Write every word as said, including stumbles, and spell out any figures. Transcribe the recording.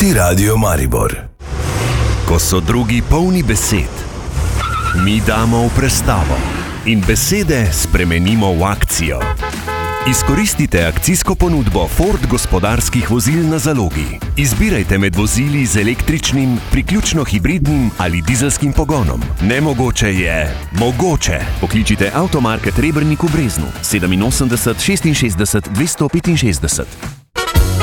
Šalti Radio Maribor. Ko so drugi polni besed, mi damo v prestavo in besede spremenimo v akcijo. Izkoristite akcijsko ponudbo Ford gospodarskih vozil na zalogi. Izbirajte med vozili z električnim, priključno hibridnim ali dizelskim pogonom. Nemogoče je mogoče. Pokličite Avtomarket Rebernik v Breznu sedem osem šest šest dvesto šestinosemdeset.